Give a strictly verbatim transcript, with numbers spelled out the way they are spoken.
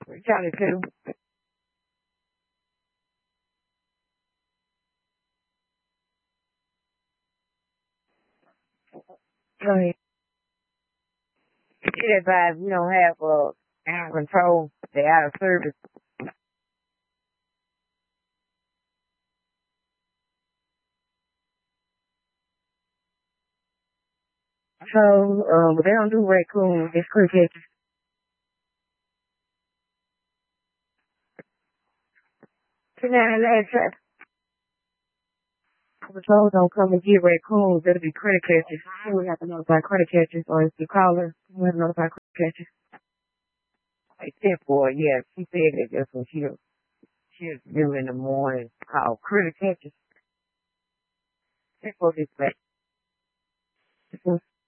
County too. Go ahead. It advised we don't have uh animal control. They're out of service. So, um, but they don't do raccoons. It's crickets. So now, last time, patrols don't come and get raccoons. It'll be critter catchers. So we have to notify critter catchers, or if you call her, we have to notify critter catchers. Except for, yeah, she said that that's what she she was do in the morning called critter catchers. That's what it's like.